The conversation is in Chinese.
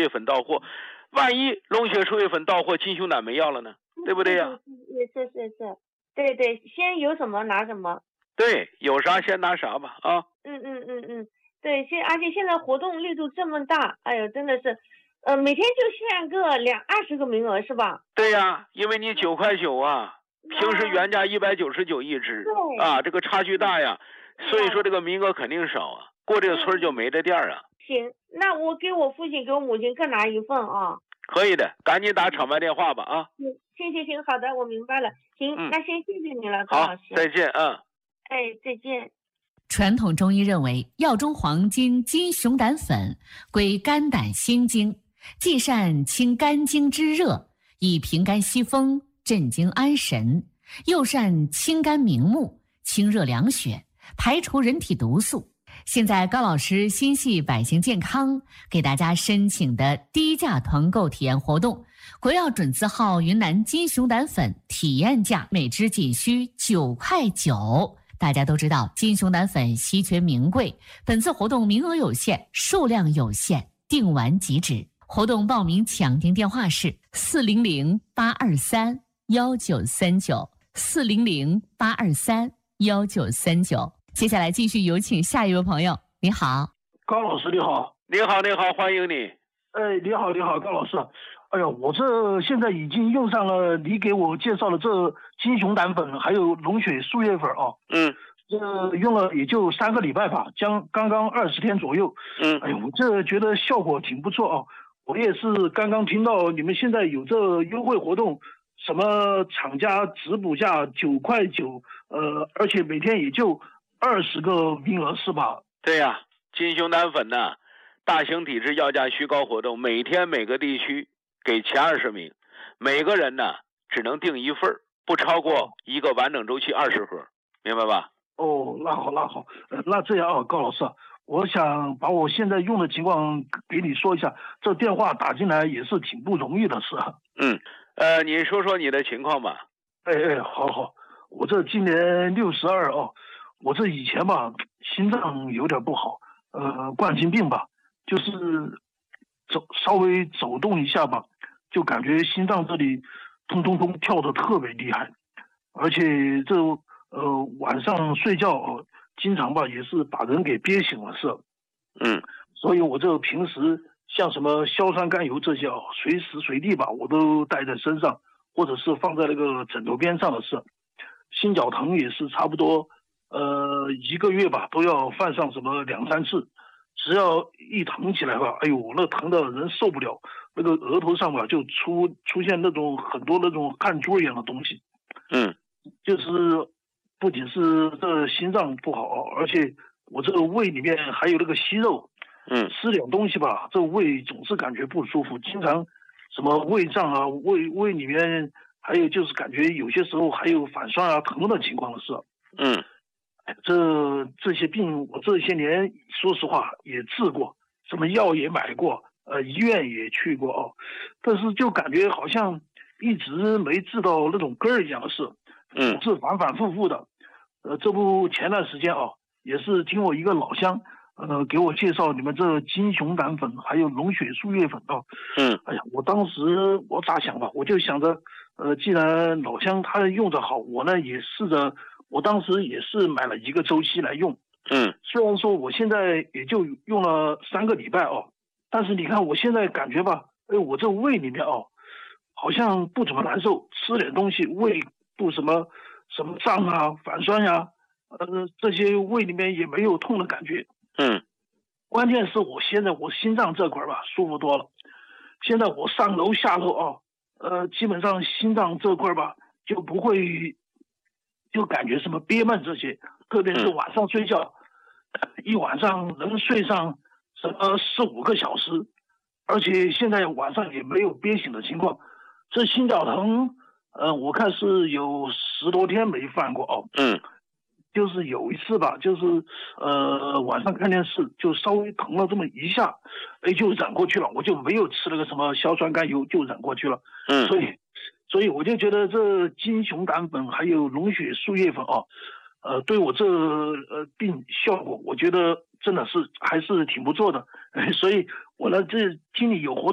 叶粉到货，万一龙血输液粉到货，金熊胆没药了呢？对不对呀？ 是，对对，先有什么拿什么。 对，有啥先拿啥吧啊。 对，而且现在活动力度这么大，哎呦，真的是，每天就限个20个名额是吧？ 对呀，因为你9块9啊，平时原价199一支啊，这个差距大呀，所以说这个名额肯定少啊，过这个村就没这店啊。 行，那我给我父亲给我母亲各拿一份啊。 可以的，赶紧打场外电话吧啊。 行，好的，我明白了。行，那先谢谢你了，高老师。 好，再见啊。 再见。 传统中医认为，药中黄金金熊胆粉归肝胆心经，既善清肝经之热，以平肝息风，镇惊安神，又善清肝明目，清热凉血，排除人体毒素。现在高老师心系百姓健康，给大家申请的低价团购体验活动，国药准字号云南金熊胆粉体验价每支仅需9块9。大家都知道金熊胆粉稀缺名贵，本次活动名额有限，数量有限，订完即止。活动报名抢订电话是400-823-1939，400-823-1939。接下来继续有请下一位朋友。你好， 高老师你好。 你好，欢迎你。 你好，高老师。哎呀，我这现在已经用上了你给我介绍的这金熊胆粉，还有龙血输液粉啊。这用了也就3个礼拜吧，刚刚20天左右。哎呀，我这觉得效果挺不错啊。我也是刚刚听到你们现在有这优惠活动，什么厂家直补价9块9，而且每天也就20个名额是吧？ 对呀，金熊胆粉呢，大型体质药价虚高活动，每天每个地区给前20名，每个人呢只能订一份，不超过一个完整周期20盒，明白吧？ 那好，那这样啊，高老师，我想把我现在用的情况给你说一下，这电话打进来也是挺不容易的事。 你说说你的情况吧。 好，我这今年62啊，我这以前吧心脏有点不好，冠心病吧，就是稍微走动一下吧，就感觉心脏这里咚咚咚跳得特别厉害，而且这晚上睡觉经常吧也是把人给憋醒了是。所以我这平时像什么硝酸甘油这些随时随地吧我都带在身上，或者是放在那个枕头边上的是。心绞疼也是差不多1个月吧都要犯上什么2-3次，只要一疼起来吧，哎呦，那疼的人受不了，那个额头上吧就出现那种很多那种汗珠一样的东西。就是不仅是这心脏不好，而且我这个胃里面还有那个息肉。吃点东西吧，这胃总是感觉不舒服，经常什么胃胀啊，胃里面还有就是感觉有些时候还有反酸啊、疼的情况的是。这些病我这些年说实话也治过，什么药也买过，医院也去过但是就感觉好像一直没治到那种根儿一样的事，总是反反复复的。这不前段时间也是听我一个老乡给我介绍你们这金熊胆粉还有龙血输液粉哎呀，我当时我咋想吧，我就想着既然老乡他用着好，我呢也试着，我当时也是买了1个周期来用。虽然说我现在也就用了3个礼拜但是你看我现在感觉吧，我这胃里面好像不怎么难受，吃点东西胃不什么胀啊、反酸呀这些胃里面也没有痛的感觉。关键是我现在我心脏这块吧舒服多了，现在我上楼下楼基本上心脏这块吧就不会就感觉什么憋闷这些，特别是晚上睡觉，一晚上能睡上什么4-5个小时，而且现在晚上也没有憋醒的情况。这心绞疼我看是有10多天没犯过就是有一次吧，就是晚上看电视就稍微疼了这么一下，就忍过去了，我就没有吃那个什么硝酸甘油，就忍过去了。所以我就觉得这金熊胆粉还有龙血输液粉对我这病效果，我觉得真的是还是挺不错的。所以我呢这经理有活